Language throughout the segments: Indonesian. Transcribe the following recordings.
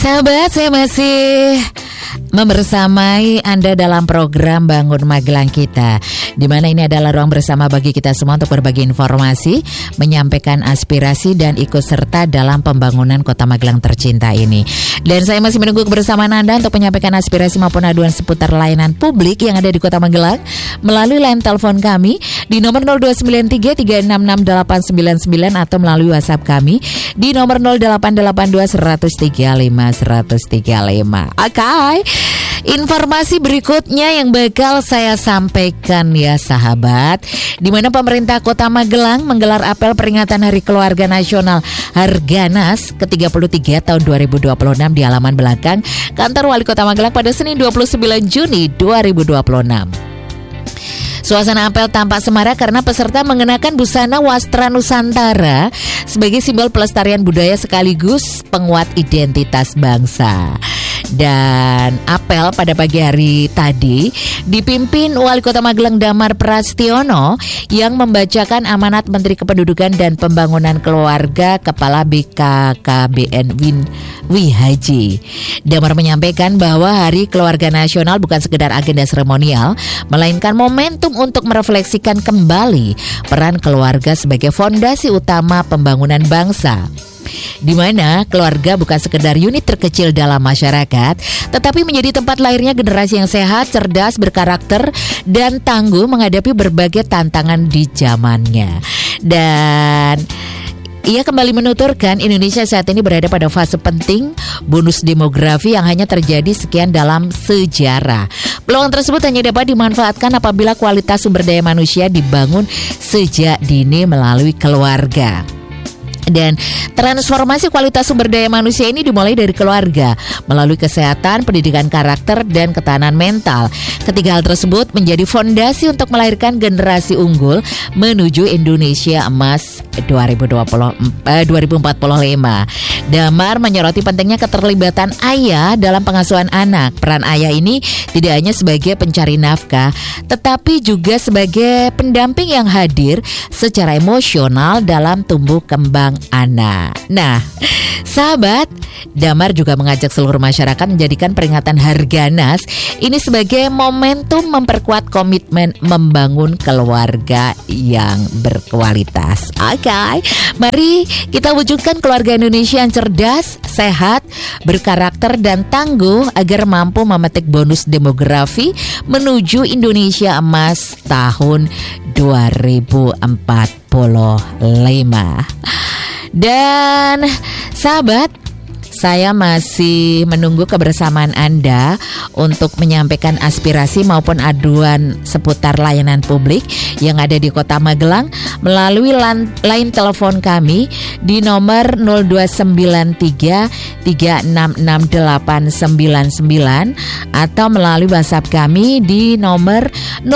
Sahabat, saya masih membersamai Anda dalam program Bangun Magelang Kita, di mana ini adalah ruang bersama bagi kita semua untuk berbagi informasi, menyampaikan aspirasi dan ikut serta dalam pembangunan Kota Magelang tercinta ini. Dan saya masih menunggu kebersamaan Anda untuk menyampaikan aspirasi maupun aduan seputar layanan publik yang ada di Kota Magelang melalui line telepon kami di nomor 0293366899 atau melalui WhatsApp kami di nomor 0882103135. Oke. Informasi berikutnya yang bakal saya sampaikan ya sahabat, di mana pemerintah Kota Magelang menggelar apel peringatan Hari Keluarga Nasional Harganas ke-33 tahun 2026 di halaman belakang kantor Wali Kota Magelang pada Senin 29 Juni 2026. Suasana apel tampak semarak karena peserta mengenakan busana wastra Nusantara sebagai simbol pelestarian budaya sekaligus penguat identitas bangsa. Dan apel pada pagi hari tadi dipimpin Wali Kota Magelang Damar Prastiono yang membacakan amanat Menteri Kependudukan dan Pembangunan Keluarga Kepala BKKBN Wihaji. Damar menyampaikan bahwa Hari Keluarga Nasional bukan sekedar agenda seremonial, melainkan momentum untuk merefleksikan kembali peran keluarga sebagai fondasi utama pembangunan bangsa, di mana keluarga bukan sekedar unit terkecil dalam masyarakat, tetapi menjadi tempat lahirnya generasi yang sehat, cerdas, berkarakter, dan tangguh menghadapi berbagai tantangan di zamannya. Dan ia kembali menuturkan Indonesia saat ini berada pada fase penting bonus demografi yang hanya terjadi sekian dalam sejarah. Peluang tersebut hanya dapat dimanfaatkan apabila kualitas sumber daya manusia dibangun sejak dini melalui keluarga. Dan transformasi kualitas sumber daya manusia ini dimulai dari keluarga melalui kesehatan, pendidikan karakter, dan ketahanan mental. Ketiga hal tersebut menjadi fondasi untuk melahirkan generasi unggul menuju Indonesia Emas 2045. Damar menyoroti pentingnya keterlibatan ayah dalam pengasuhan anak. Peran ayah ini tidak hanya sebagai pencari nafkah, tetapi juga sebagai pendamping yang hadir secara emosional dalam tumbuh kembang anak. Nah, sahabat, Damar juga mengajak seluruh masyarakat menjadikan peringatan Harganas ini sebagai momentum memperkuat komitmen membangun keluarga yang berkualitas. Oke, mari kita wujudkan keluarga Indonesia yang cerdas, sehat, berkarakter, dan tangguh agar mampu memetik bonus demografi menuju Indonesia Emas tahun 2045. Dan sahabat, saya masih menunggu kebersamaan Anda untuk menyampaikan aspirasi maupun aduan seputar layanan publik yang ada di Kota Magelang melalui line telepon kami di nomor 0293366899 atau melalui WhatsApp kami di nomor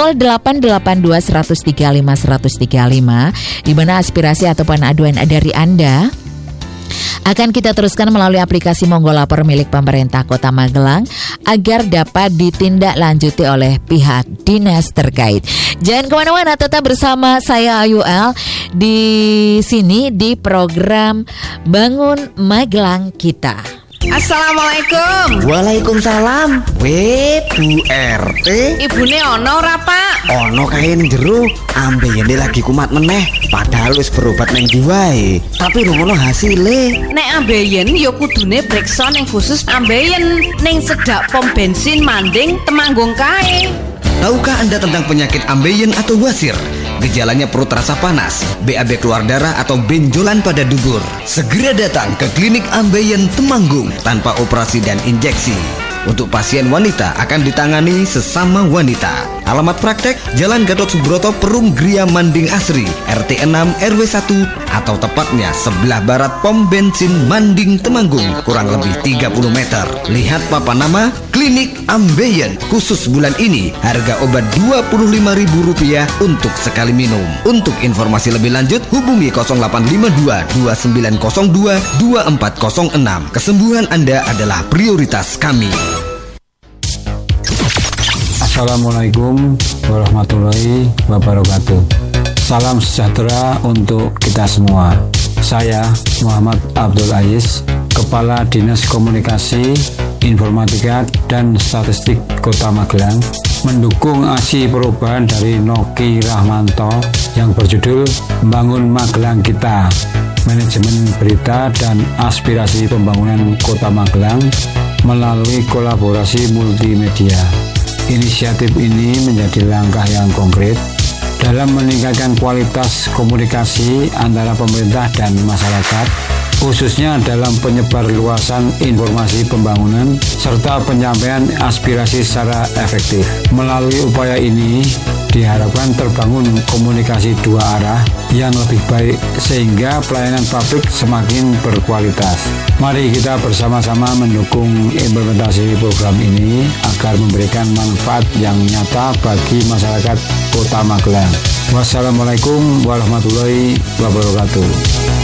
0882103135 di mana aspirasi ataupun aduan dari Anda akan kita teruskan melalui aplikasi Monggo Lapor milik pemerintah Kota Magelang agar dapat ditindaklanjuti oleh pihak dinas terkait. Jangan kemana-mana, tetap bersama saya Ayu L di sini di program Bangun Magelang Kita. Assalamualaikum. Waalaikumsalam. Bu RT, Ibune ono ora, Pak? ono kae ning jero. Ambeyene lagi kumat meneh, padahal wis berobat ning ndi wae. Tapi rungono hasile. Nek ambeien ya kudune breksa ning khusus ambeien ning sedak pom bensin Manding Temanggung kae. Tahukah Anda tentang penyakit ambeien atau wasir? Gejalanya perut terasa panas, BAB keluar darah atau benjolan pada dubur. Segera datang ke Klinik Ambeien Temanggung tanpa operasi dan injeksi. Untuk pasien wanita akan ditangani sesama wanita. Alamat praktek Jalan Gatot Subroto, Perum Gria Manding Asri, RT 6 RW 1 atau tepatnya sebelah barat pom bensin Manding Temanggung, kurang lebih 30 meter. Lihat papan nama Klinik Ambeien. Khusus bulan ini harga obat Rp25.000 untuk sekali minum. Untuk informasi lebih lanjut hubungi 0852 2902 2406. Kesembuhan Anda adalah prioritas kami. Assalamualaikum warahmatullahi wabarakatuh. Salam sejahtera untuk kita semua. Saya Muhammad Abdul Aziz, Kepala Dinas Komunikasi, Informatika, dan Statistik Kota Magelang mendukung aksi perubahan dari Noki Rahmanto yang berjudul Membangun Magelang Kita, Manajemen Berita dan Aspirasi Pembangunan Kota Magelang melalui kolaborasi multimedia. Inisiatif ini menjadi langkah yang konkret dalam meningkatkan kualitas komunikasi antara pemerintah dan masyarakat, khususnya dalam penyebar luasan informasi pembangunan serta penyampaian aspirasi secara efektif. Melalui upaya ini, diharapkan terbangun komunikasi dua arah yang lebih baik sehingga pelayanan publik semakin berkualitas. Mari kita bersama-sama mendukung implementasi program ini agar memberikan manfaat yang nyata bagi masyarakat Kota Magelang. Wassalamualaikum warahmatullahi wabarakatuh.